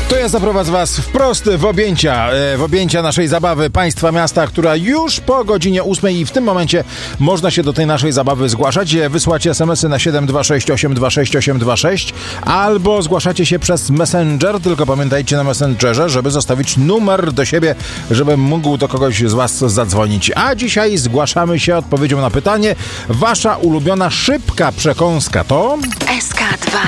To ja zaprowadzę was wprost w objęcia naszej zabawy Państwa Miasta, która już po godzinie 8 i w tym momencie można się do tej naszej zabawy zgłaszać. Wysłacie SMS-y na 726 826 826 albo zgłaszacie się przez Messenger, tylko pamiętajcie na Messengerze, żeby zostawić numer do siebie, żebym mógł do kogoś z was zadzwonić. A dzisiaj zgłaszamy się odpowiedzią na pytanie: wasza ulubiona szybka przekąska to? SK2